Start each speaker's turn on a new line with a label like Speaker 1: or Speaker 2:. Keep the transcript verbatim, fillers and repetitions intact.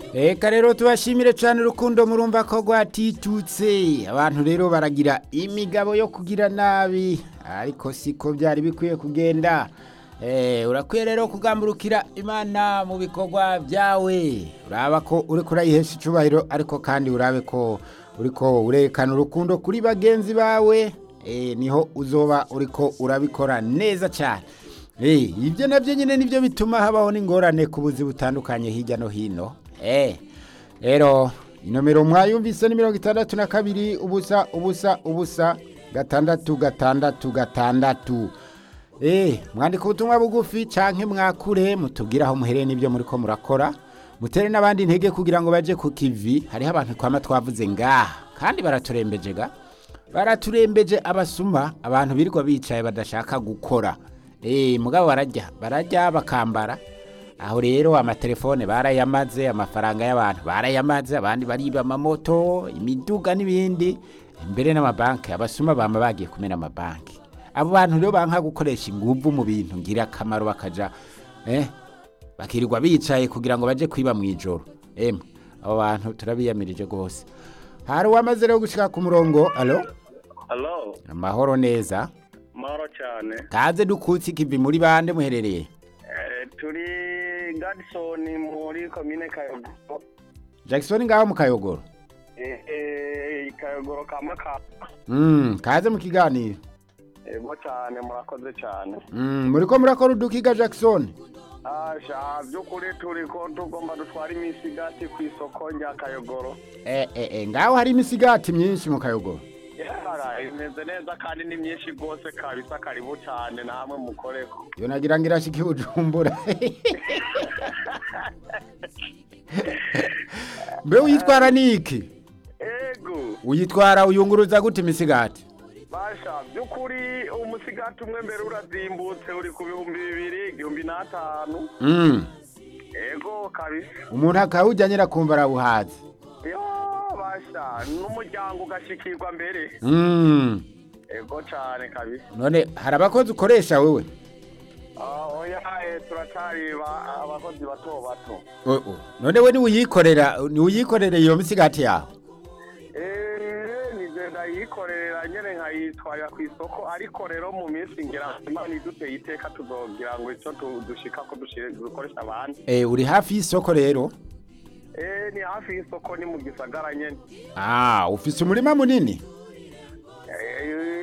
Speaker 1: Eka rero tubashimire cyane urukundo murumva ko rwatitutse abantu rero baragira imigabo yo kugira nabi ariko siko byari bikwiye kugenda eh urakwiye rero kugamburukira Imana mu bikorwa byawe uraba ko uri kurayihesha icubahiro ariko kandi urabe ko uriko urekana urukundo kuri bagenzi bawe eh niho uzoba uriko urabikora neza cyane eh ibyo nabyo nyine nibyo bituma habaho n'ingorane ku buzi butandukanye hirya no hino. Eh, ero, inomero mwayumvise ni mirongo itandatu na kabiri ubusa ubusa ubusa gatandatu gatandatu gatandatu. Eh, mwandika ubutumwa bugufi canke mwakure mutubwira aho muhereye n'ibyo muri ko murakora. Mutere n'abandi intege kugira ngo baje ku kivi. Hariho abantu kwama twavuze ngaha kandi baraturembeje ga. Baraturembeje abasuma abantu birirwa bicaye badashaka gukora. Eh, mugabo barajya, barajya bakambara. Aho rero amatelefone barayamaze amafaranga y'abantu barayamaze abandi bariba amamoto imiduga n'ibindi imbere n'amabanki abasuma bamba bagiye kumena amabanki abo bantu rero banka gukoresha inguvu mu bintu ngira akamaro bakaja eh bakirirwa bicaye kugira ngo baje kwiba mu ijoro em abo bantu turabiyamirije gose hari wamaze rero gushika ku murongo. Allo
Speaker 2: Allo
Speaker 1: amahoro neza
Speaker 2: Maro cyane
Speaker 1: kaze dukutsi kivi muri bande muherereye
Speaker 2: eh turi Gadson muri commune Kayogoro.
Speaker 1: Jackson ngaho mu Kayogoro.
Speaker 2: Eh eh Kayogoro kamaka.
Speaker 1: Mm, kaze mu kiganiro.
Speaker 2: Ego cyane murakoze cyane.
Speaker 1: Mm, muri ko murakora udukiga Jackson.
Speaker 2: Ah, sha byo kuri turi ko tugomba dutwara imisigati ku isoko rya Kayogoro.
Speaker 1: Eh eh eh ngaho hari imisigati myinshi mu Kayogoro.
Speaker 2: Yara imeze neza kandi ni myinshi gose kabisa karibu cyane namwe mukoreko.
Speaker 1: Yo nagira ngira shiki ujumbura. Mbe uyitwara niki?
Speaker 2: Ego.
Speaker 1: Uyitwara uyunguruza gute imisigati?
Speaker 2: Basha byukuri umusigati umwe mbere urazimbutse uri ku bihumbi bibiri igihumbi n'atanu.
Speaker 1: Mm.
Speaker 2: Ego kabisa.
Speaker 1: Umuntu akawujyanyira kumva arabuhaze.
Speaker 2: Yo basha n'umuryango ugashikirwa mbere.
Speaker 1: Mm.
Speaker 2: Ego cyane kabisa.
Speaker 1: None harabakoze ukoresha wewe?
Speaker 2: Ah oya eh turatari abakozi bato bato.
Speaker 1: Oh oh. None we ni uyikorera ni uyikorera iyo misigati yawe?
Speaker 2: Eh nije ndayikorera nyene nkayitwara ku isoko ariko rero mu minsi ngira Imana iduteye iteka tuzogira ngo ico dushika ko dushire dukoresha abandi.
Speaker 1: Eh uri hafi y'isoko rero?
Speaker 2: Eh ni hafi y'isoko ni mu gisagara nyene.
Speaker 1: Ah, ufise umurima munini?
Speaker 2: Eh